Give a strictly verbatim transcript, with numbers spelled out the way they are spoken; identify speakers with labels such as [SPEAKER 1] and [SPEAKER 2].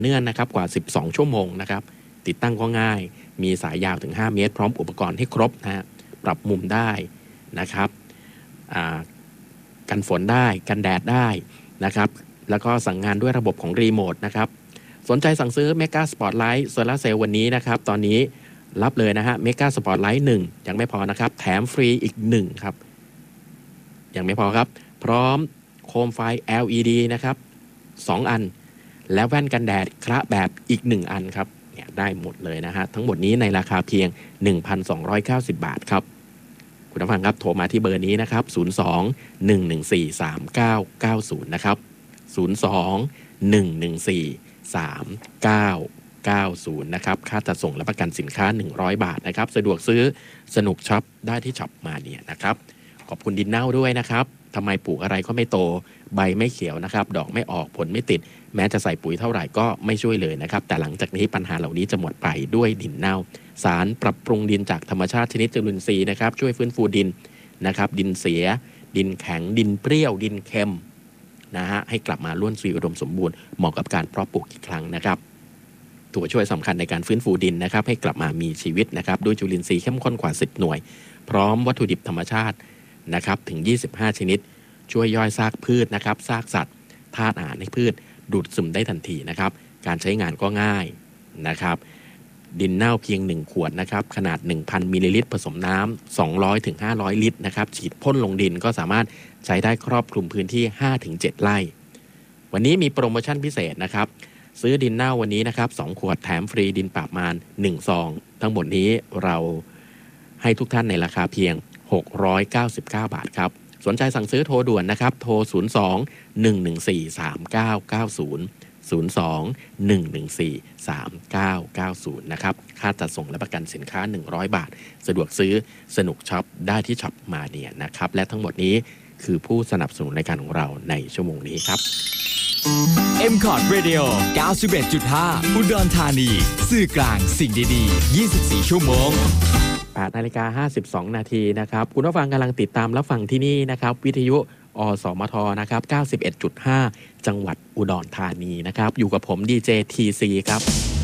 [SPEAKER 1] เนื่องนะครับกว่าสิบสองชั่วโมงนะครับติดตั้งก็ง่ายมีสายยาวถึงห้าเมตรพร้อมอุปกรณ์ให้ครบนะฮะปรับมุมได้นะครับกันฝนได้กันแดดได้นะครับแล้วก็สั่งงานด้วยระบบของรีโมทนะครับสนใจสั่งซื้อ Mega Spotlight Solar Cell วันนี้นะครับตอนนี้รับเลยนะฮะ Mega Spotlight หนึ่งยังไม่พอนะครับแถมฟรีอีกหนึ่งครับยังไม่พอครับพร้อมโคมไฟ แอล อี ดี นะครับสองอันและแว่นกันแดดคระแบบอีกหนึ่งอันครับเนี่ยได้หมดเลยนะฮะทั้งหมดนี้ในราคาเพียง หนึ่งพันสองร้อยเก้าสิบ บาทครับคุณผู้ฟังครับโทรมาที่เบอร์นี้นะครับศูนย์ สอง หนึ่ง หนึ่ง สี่ สาม เก้า เก้า ศูนย์นะครับศูนย์ สอง หนึ่ง หนึ่ง สี่ สาม เก้า เก้า ศูนย์นะครับค่าจัดส่งและประกันสินค้าหนึ่งร้อยบาทนะครับสะดวกซื้อสนุกช็อปได้ที่ช็อปมาเนี่ยนะครับขอบคุณดินเน่าด้วยนะครับทำไมปลูกอะไรก็ไม่โตใบไม่เขียวนะครับดอกไม่ออกผลไม่ติดแม้จะใส่ปุ๋ยเท่าไหร่ก็ไม่ช่วยเลยนะครับแต่หลังจากนี้ปัญหาเหล่านี้จะหมดไปด้วยดินเน่าสารปรับปรุงดินจากธรรมชาติชนิดจุลินทรีย์นะครับช่วยฟื้นฟูดินนะครับดินเสียดินแข็งดินเปรี้ยวดินเค็มนะฮะให้กลับมาล้วนสุยอุดมสมบูรณ์เหมาะกับการเพาะปลูกอีกครั้งนะครับตัวช่วยสำคัญในการฟื้นฟูดินนะครับให้กลับมามีชีวิตนะครับด้วยจุลินทรีย์เข้มข้นกว่าสิบหน่วยพร้อมวัตถุดิบธรรมชาตินะครับถึงยี่สิบห้าชนิดช่วยย่อยซากพืชนะครับซากสัตว์ธาตุอาหารในพืชดูดซึมได้ทันทีนะครับการใช้งานก็ง่ายนะครับดินเน่าเพียงหนึ่งขวดนะครับขนาด หนึ่งพัน มิลลิลิตรผสมน้ำสองร้อยถึงห้าร้อยลิตรนะครับฉีดพ่นลงดินก็สามารถใช้ได้ครอบคลุมพื้นที่ ห้าถึงเจ็ด ไร่วันนี้มีโปรโมชั่นพิเศษนะครับซื้อดินเน่าวันนี้นะครับสองขวดแถมฟรีดินปราบมารหนึ่งซองทั้งหมดนี้เราให้ทุกท่านในราคาเพียงหกร้อยเก้าสิบเก้าบาทครับสนใจสั่งซื้อโทรด่วนนะครับโทรศูนย์ สอง หนึ่ง หนึ่ง สี่ สาม เก้า เก้า ศูนย์ ศูนย์ สอง หนึ่ง หนึ่ง สี่ สาม เก้า เก้า ศูนย์นะครับค่าจัดส่งและประกันสินค้าหนึ่งร้อยบาทสะดวกซื้อสนุกช็อปได้ที่ช็อปมาเนียนะครับและทั้งหมดนี้คือผู้สนับสนุนรายการของเราในชั่วโมงนี้ครับ
[SPEAKER 2] เอ็ม คอร์ด Radio เก้าสิบเอ็ดจุดห้า อุดรธานีสื่อกลางสิ่งดีๆยี่สิบสี่ชั่วโมง
[SPEAKER 1] แปดนาฬิกาห้าสิบสองนาทีนะครับคุณผู้ฟังกำลังติดตามรับฟังที่นี่นะครับวิทยุอสมทนะครับ เก้าสิบเอ็ดจุดห้า จังหวัดอุดรธานีนะครับอยู่กับผมดีเจ ที ซี ครับ